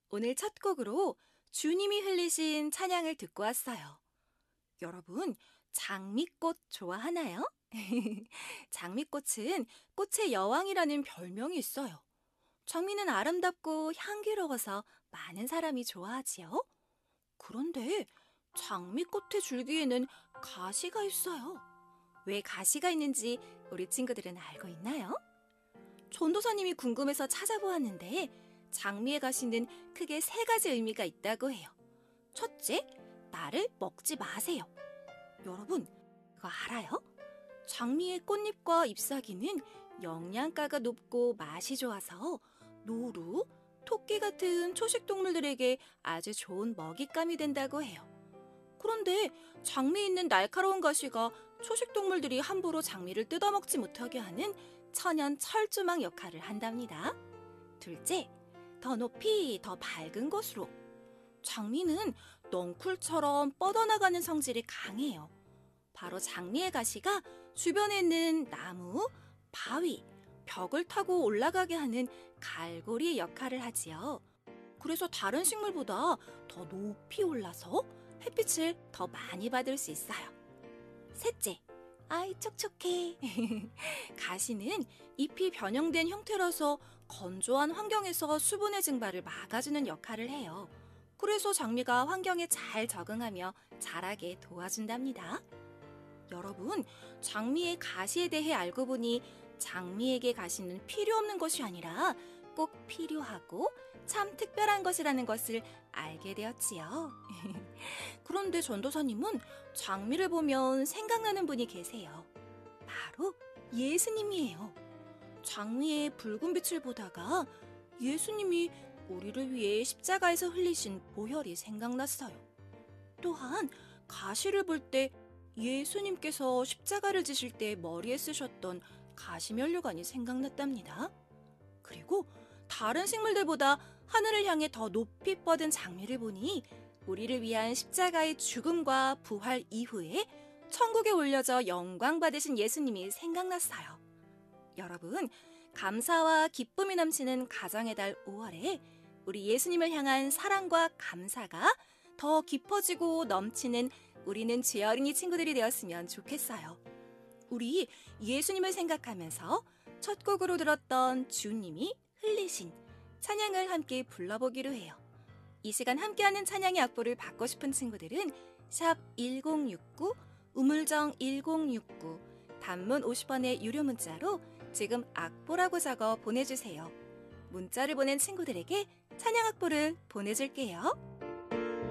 오늘 첫 곡으로 주님이 흘리신 찬양을 듣고 왔어요. 여러분, 장미꽃 좋아하나요? 장미꽃은 꽃의 여왕이라는 별명이 있어요. 장미는 아름답고 향기로워서 많은 사람이 좋아하지요. 그런데 장미꽃의 줄기에는 가시가 있어요. 왜 가시가 있는지 우리 친구들은 알고 있나요? 전도사님이 궁금해서 찾아보았는데 장미의 가시는 크게 세 가지 의미가 있다고 해요. 첫째, 나를 먹지 마세요. 여러분, 그거 알아요? 장미의 꽃잎과 잎사귀는 영양가가 높고 맛이 좋아서 노루, 토끼 같은 초식동물들에게 아주 좋은 먹잇감이 된다고 해요. 그런데 장미에 있는 날카로운 가시가 초식동물들이 함부로 장미를 뜯어먹지 못하게 하는 천연 철조망 역할을 한답니다. 둘째, 더 높이 더 밝은 곳으로. 장미는 넝쿨처럼 뻗어나가는 성질이 강해요. 바로 장미의 가시가 주변에 있는 나무, 바위, 벽을 타고 올라가게 하는 갈고리 역할을 하지요. 그래서 다른 식물보다 더 높이 올라서 햇빛을 더 많이 받을 수 있어요. 셋째, 아이 촉촉해. 가시는 잎이 변형된 형태라서 건조한 환경에서 수분의 증발을 막아주는 역할을 해요. 그래서 장미가 환경에 잘 적응하며 자라게 도와준답니다. 여러분, 장미의 가시에 대해 알고 보니 장미에게 가시는 필요 없는 것이 아니라 꼭 필요하고 참 특별한 것이라는 것을 알게 되었지요. 그런데 전도사님은 장미를 보면 생각나는 분이 계세요. 바로 예수님이에요. 장미의 붉은 빛을 보다가 예수님이 우리를 위해 십자가에서 흘리신 보혈이 생각났어요. 또한 가시를 볼 때 예수님께서 십자가를 지실 때 머리에 쓰셨던 가시면류관이 생각났답니다. 그리고 다른 식물들보다 하늘을 향해 더 높이 뻗은 장미를 보니 우리를 위한 십자가의 죽음과 부활 이후에 천국에 올려져 영광 받으신 예수님이 생각났어요. 여러분, 감사와 기쁨이 넘치는 가정의 달 5월에 우리 예수님을 향한 사랑과 감사가 더 깊어지고 넘치는 우리는 죄 어린이 친구들이 되었으면 좋겠어요. 우리 예수님을 생각하면서 첫 곡으로 들었던 주님이 흘리신 찬양을 함께 불러보기로 해요. 이 시간 함께하는 찬양의 악보를 받고 싶은 친구들은 샵 1069, 우물정 1069, 단문 50원의 유료 문자로 지금 악보라고 적어 보내주세요. 문자를 보낸 친구들에게 찬양 악보를 보내줄게요.